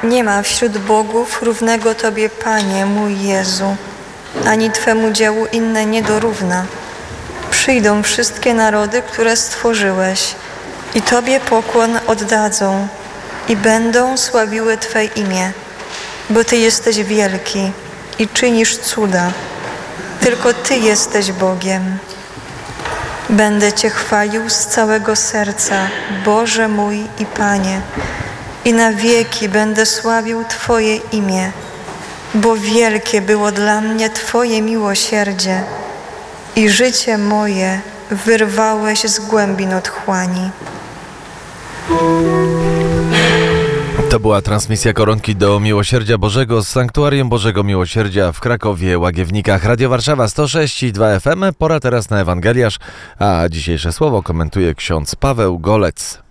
Nie ma wśród bogów równego Tobie, Panie, mój Jezu, ani Twemu dziełu inne nie dorówna. Przyjdą wszystkie narody, które stworzyłeś i Tobie pokłon oddadzą i będą sławiły Twe imię, bo Ty jesteś wielki i czynisz cuda. Tylko Ty jesteś Bogiem. Będę Cię chwalił z całego serca, Boże mój i Panie, i na wieki będę sławił Twoje imię, bo wielkie było dla mnie Twoje miłosierdzie i życie moje wyrwałeś z głębin otchłani. To była transmisja Koronki do Miłosierdzia Bożego z Sanktuarium Bożego Miłosierdzia w Krakowie, Łagiewnikach. Radio Warszawa 106,2 FM. Pora teraz na Ewangeliarz, a dzisiejsze słowo komentuje ksiądz Paweł Golec.